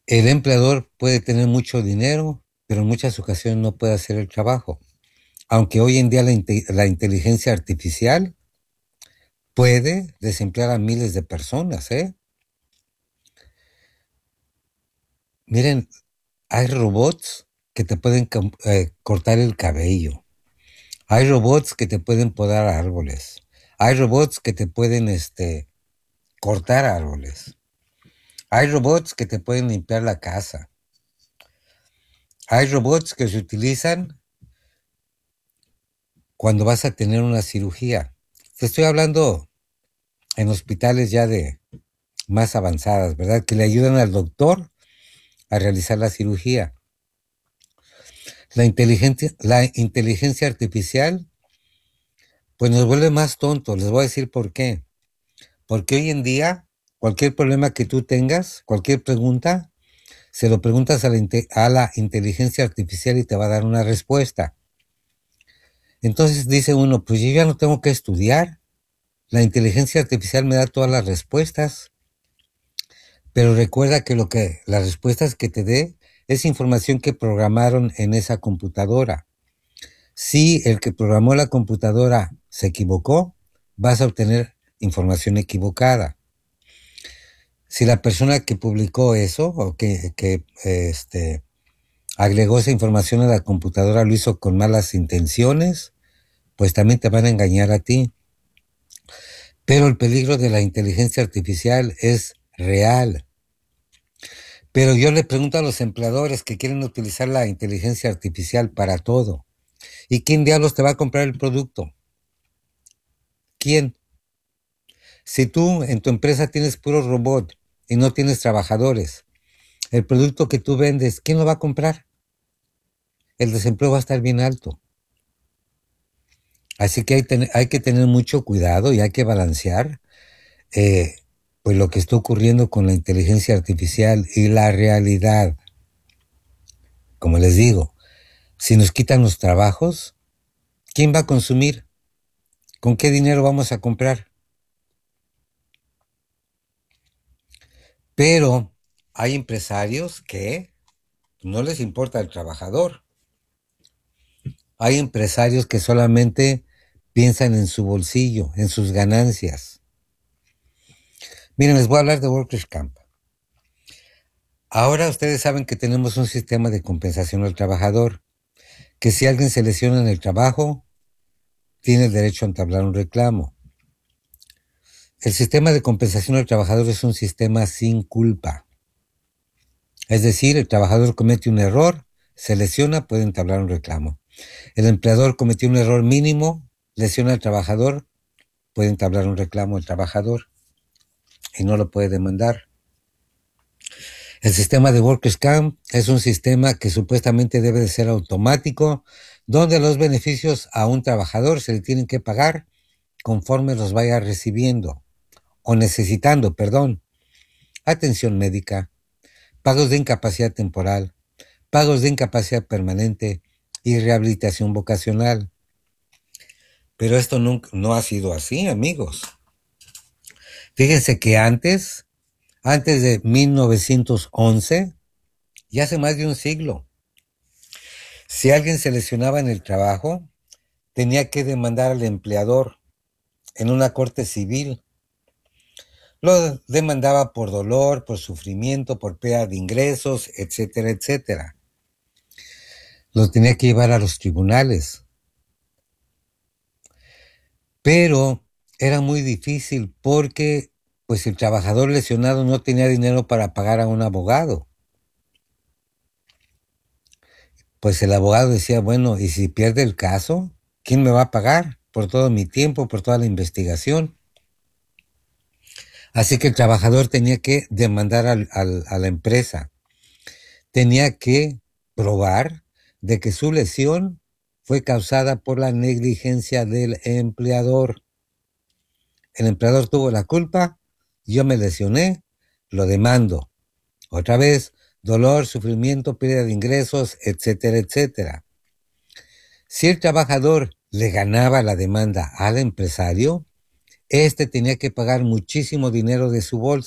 El empleador puede tener mucho dinero, pero en muchas ocasiones no puede hacer el trabajo. Aunque hoy en día la inteligencia artificial puede desemplear a miles de personas, ¿eh? Miren, hay robots que te pueden cortar el cabello. Hay robots que te pueden podar árboles. Hay robots que te pueden cortar árboles. Hay robots que te pueden limpiar la casa. Hay robots que se utilizan cuando vas a tener una cirugía. Te estoy hablando en hospitales ya de más avanzadas, ¿verdad? Que le ayudan al doctor a realizar la cirugía. La inteligencia artificial, pues nos vuelve más tontos. Les voy a decir por qué. Porque hoy en día, cualquier problema que tú tengas, cualquier pregunta, se lo preguntas a la inteligencia artificial y te va a dar una respuesta. Entonces dice uno, pues yo ya no tengo que estudiar. La inteligencia artificial me da todas las respuestas. Pero recuerda que las respuestas que te dé es información que programaron en esa computadora. Si el que programó la computadora se equivocó, vas a obtener información equivocada. Si la persona que publicó eso o que agregó esa información a la computadora lo hizo con malas intenciones, pues también te van a engañar a ti. Pero el peligro de la inteligencia artificial es real. Pero yo le pregunto a los empleadores que quieren utilizar la inteligencia artificial para todo. ¿Y quién diablos te va a comprar el producto? ¿Quién? Si tú en tu empresa tienes puro robot y no tienes trabajadores, el producto que tú vendes, ¿quién lo va a comprar? El desempleo va a estar bien alto. Así que hay que tener mucho cuidado y hay que balancear eh, pues lo que está ocurriendo con la inteligencia artificial y la realidad. Como les digo, si nos quitan los trabajos, ¿quién va a consumir? ¿Con qué dinero vamos a comprar? Pero hay empresarios que no les importa el trabajador. Hay empresarios que solamente piensan en su bolsillo, en sus ganancias. Miren, les voy a hablar de Workers' Camp. Ahora ustedes saben que tenemos un sistema de compensación al trabajador, que si alguien se lesiona en el trabajo, tiene el derecho a entablar un reclamo. El sistema de compensación al trabajador es un sistema sin culpa. Es decir, el trabajador comete un error, se lesiona, puede entablar un reclamo. El empleador cometió un error mínimo, lesiona al trabajador, puede entablar un reclamo al trabajador y no lo puede demandar. El sistema de Workers' Camp es un sistema que supuestamente debe de ser automático, donde los beneficios a un trabajador se le tienen que pagar conforme los vaya recibiendo o necesitando, perdón. Atención médica, pagos de incapacidad temporal, pagos de incapacidad permanente y rehabilitación vocacional. Pero esto no ha sido así, amigos. Fíjense que antes de 1911, ya hace más de un siglo, si alguien se lesionaba en el trabajo, tenía que demandar al empleador en una corte civil. Lo demandaba por dolor, por sufrimiento, por pérdida de ingresos, etcétera, etcétera. Lo tenía que llevar a los tribunales. Pero era muy difícil porque pues el trabajador lesionado no tenía dinero para pagar a un abogado. Pues el abogado decía, bueno, ¿y si pierde el caso? ¿Quién me va a pagar por todo mi tiempo, por toda la investigación? Así que el trabajador tenía que demandar a la empresa. Tenía que probar de que su lesión fue causada por la negligencia del empleador. El empleador tuvo la culpa, yo me lesioné, lo demando. Otra vez, dolor, sufrimiento, pérdida de ingresos, etcétera, etcétera. Si el trabajador le ganaba la demanda al empresario, este tenía que pagar muchísimo dinero de su bolsa.